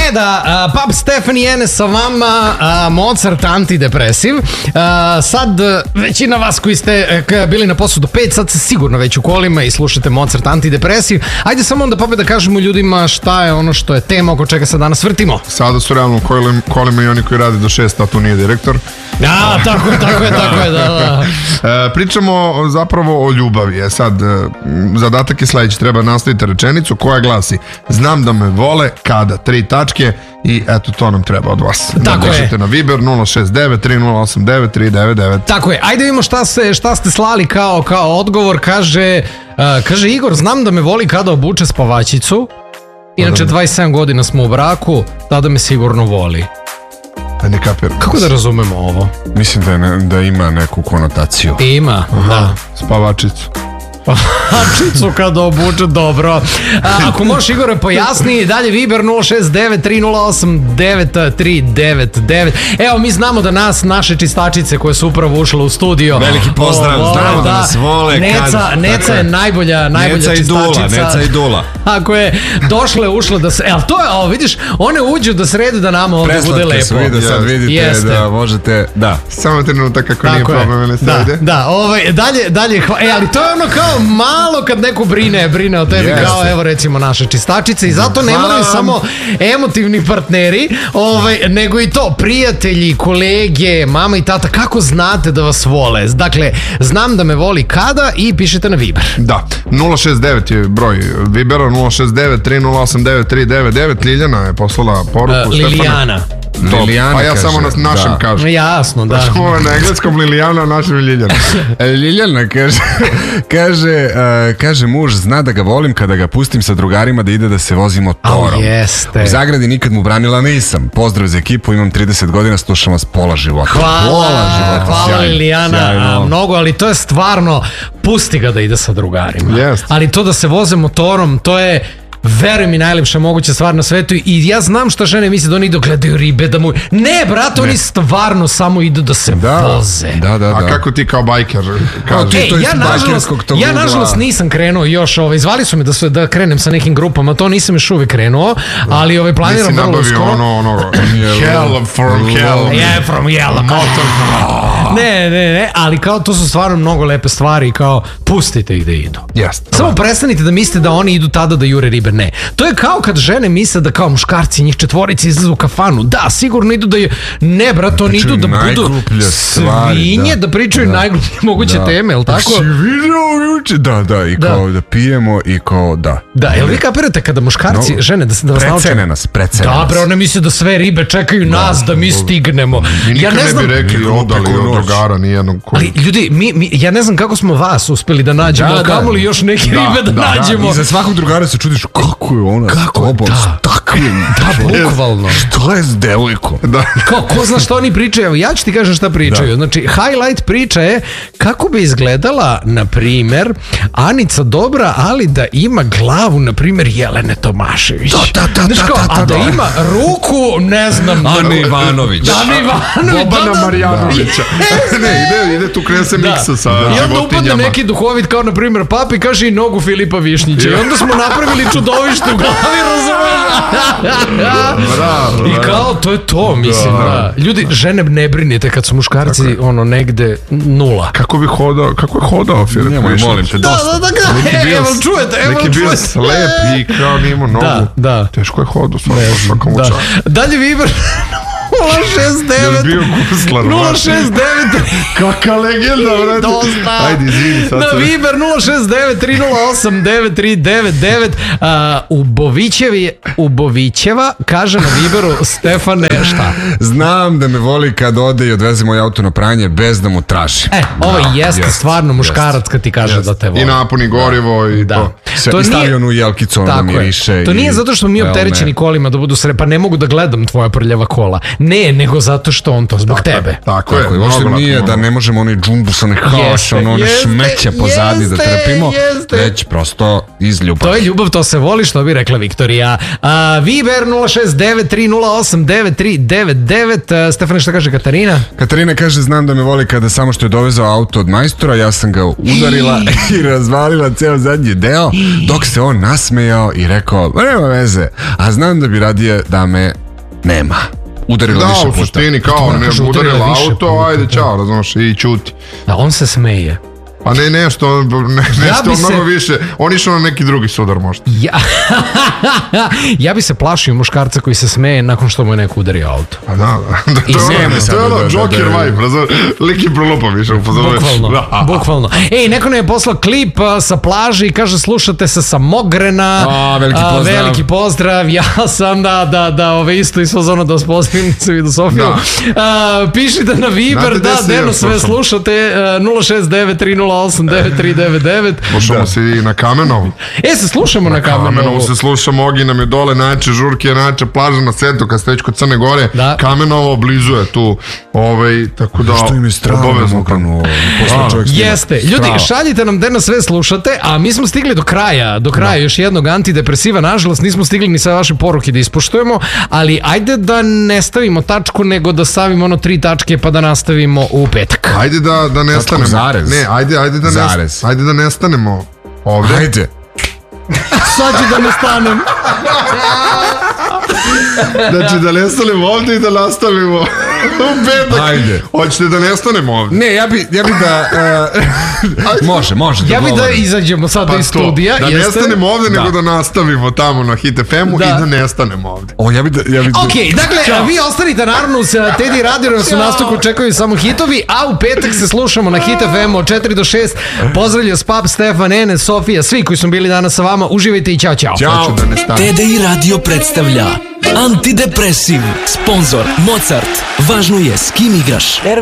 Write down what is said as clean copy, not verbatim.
Pub Stefani N sa vama, Mozart antidepresiv. Sad većina vas koji ste bili na poslu do 5, sad ste sigurno već u kolima i slušate Mozart antidepresiv. Ajde samo onda da kažemo ljudima šta je ono što je tema oko čega se danas vrtimo. Sada su realno kolima i oni koji rade do 6, a tu nije direktor. Tako je, da. Pričamo zapravo o ljubavi. Sad, zadatak je sledeći, treba nastaviti rečenicu koja glasi: znam da me vole kada, 3 tačke, i eto, to nam treba od vas. Tako je. Na Viber 069 3089 399. Tako je, ajde vidimo šta ste slali kao odgovor. Kaže Igor, znam da me voli kada obuče spavačicu. Inače 27 godina smo u braku, tada me sigurno voli. Ne kapiram. Kako da razumemo ovo? Mislim da ima neku konotaciju. Ima, da. Spavačicu. Spavačicu kada obuče, dobro. Ako možeš, Igore, pojasni. Dalje Viber 069-308-939. Evo, mi znamo da naše čistačice koje su upravo ušle u studio. Veliki pozdrav, znamo da nas vole. Neca je najbolja čistačica. Neca i Dula. Ako je ušle da se... to je, vidiš, one uđu da srede da nama ovdje bude lepo. Preslatke su, sad vidite da možete... Da. Samo trenutak kako nije problem, ne srede. Da, dalje, ali to je ono kao malo kad neko brine o tebi, kao evo recimo naše čistačice, i zato ne moraju samo emotivni partneri, nego i to prijatelji, kolege, mama i tata. Kako znate da vas vole? Dakle, znam da me voli kada, i pišete na Viber. Da, 069 je broj Vibera, 069 3089 399. Liljana je poslala poruku. Lilijana. Pa ja samo na našem kažem. Jasno, da. Ovo je na engleskom Lilijana, a našem Liljana. Liljana kaže muž zna da ga volim kada ga pustim sa drugarima da ide da se vozimo torom. Jeste. U zagradi nikad mu branila nisam. Pozdrav za ekipu, imam 30 godina, slušam vas pola života. Hvala Lilijana, mnogo, ali to je stvarno, pusti ga da ide sa drugarima. Ali to da se voze motorom, to je, veruj mi, najlepša moguća stvar na svetu. I ja znam šta žene misle, da oni idu gledaju ribe, da mu... Ne, brate, oni stvarno samo idu da se voze. A kako ti kao bajker kažeš? Ja nažalost nisam krenuo još, zvali su me da krenem sa nekim grupama, to nisam još uvijek krenuo, ali planiram vrlo uskoro. Hell from hell. Yeah, from hell. Ne, ali kao to su stvarno mnogo lepe stvari, kao pustite ih da idu. Samo prestanite da mislite da oni idu tada da jure ribe. Ne. To je kao kad žene misle da kao muškarci, njih 4 izlazu u kafanu. Da, sigurno idu da je... Ne, brat, oni idu da budu svinje, da pričaju najgluplje moguće teme, jel tako? Si vidio juče? Da, i kao da pijemo i kao da. Da, jel vi kapirate kada muškarci, žene, da vas nauče? Precene nas. Da, bre, one misle da sve ribe čekaju nas da mi stignemo. Ja ne znam... ne bi rekli odali od drugara nijednog. Ali, ljudi, ja ne znam kako smo vas uspeli da nađemo, kamoli još neke ribe da nađemo. I za svakog drugara se čudiš kako je ona s tobom, s takvim. Da, bukvalno. Što je s devojkom? Ko zna što oni pričaju? Evo, ja ću ti kažem šta pričaju. Znači, highlight priča je kako bi izgledala, na primer, Anica Dobra, ali da ima glavu, na primer, Jelene Tomašević. A da ima ruku, ne znam... Ana Ivanović. Bobana Marjanovića. Ne, ide tu krene se miksa sa životinjama. I onda upadne neki duhovit, kao na primer Papi, kaže i nogu Filipa Višnjića. I onda smo napravili čudovište u glavi, razumiješ? I kao, to je to, mislim, da. Ljudi, žene ne brinite kad su muškarci, negde 0. Kako je hodao Filip Višnjić? Molim te, dosta. Evo čujete. Neki bio slep i kao nimo nogu. Da. Teško je hodao, svakom uča. Dalje Viber 069 Kakva legenda, brate. Dosta. Ajde, izvini sad. Na Viber 069-308-939. Ubovićeva kaže na Viberu: Stefane, šta? Znam da me voli kad ode i odveze moj auto na pranje bez da mu tražim. Ovo jeste stvarno muškarac kad ti kaže da te voli. I napuni gorivo i to. I stavi onu jelkicu, onda miriše. To nije zato što mi opterećeni kolima da budu pa ne mogu da gledam tvoja prljava kola. Ne, nego zato što on to zbog tebe. Tako je. Uopšte nije da ne možemo onaj džumbus, onaj haos, one šmeće pozadi da trpimo, već prosto iz ljubavi. To je ljubav, to se voli, što bi rekla Viktorija. Viber 069308999. Stefane, šta kaže Katarina? Katarina kaže, znam da me voli kada samo što je dovezao auto od majstora, ja sam ga udarila i razvalila ceo zadnji deo, dok se on nasmejao i rekao, nema veze, a znam da bi radije da me nema. Udarila više puta. Da, u suštini kao ne udarila auto, ajde čao, razumiješ, i čuti. Da, on se smeje. Pa nešto mnogo više. On išao na neki drugi sudar možda. Ja bi se plašio muškarca koji se smeje nakon što mu je neko udario auto. A da. To je ono Joker vibe, razumiješ, lik i prolupa više. Bukvalno. Ej, neko nam je poslao klip sa plaži i kaže slušate se sa Mogrena. Veliki pozdrav. Ja sam da isto iz fazona da vas pozdravim se vidu Sofiju. Pišite na Viber, Deno sve slušate 069308999. Slušamo se i na Kamenovu. Se slušamo na Kamenovu. Kamenovu se slušamo, Ogi nam je dole, najjače žurke, najjače plaža na setu, kad ste već kod Crne Gore. Kamenovo blizu je tu, tako da što im je strano jeste. Ljudi, šaljite nam gde nas sve slušate, a mi smo stigli do kraja još jednog antidepresiva, nažalost nismo stigli ni sve vaše poruke da ispoštujemo, ali ajde da ne stavimo tačku, nego da stavimo 3 tačke pa da nastavimo u petak. Ajde da nestanemo. Ne, ajde da nestanemo ovde. Ajde. Sad ću da ne stanem. Znači da nestanemo ovde i da nastavimo u petak. Ajde. Hoćete da nestanemo ovde? Ne, ja bi da... Može. Ja bi da izađemo sada iz studija. Da nestanemo ovde, nego da nastavimo tamo na Hit FM-u i da nestanemo ovde. Ok, dakle, vi ostanite naravno uz Teddy Radio, nas u nastavku čekaju samo hitovi, a u petak se slušamo na Hit FM-u od 4 do 6. Pozdravlja Spap, Stefan, Ene, Sofija, svi koji su bili danas sa vama. Uživajte i ćao. Teddy Radio predstavlja Antidepresiv. Sponzor Mozart. Važno je s kim igraš.